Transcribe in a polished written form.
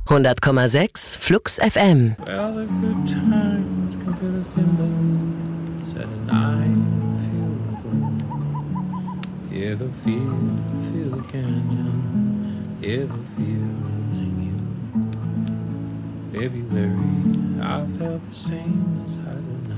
100,6 Flux FM. Well, the good times can feel the thimbles at a night feel the gold. Hear the feel the canyon, hear the fields in you. February, I felt the same as I do now.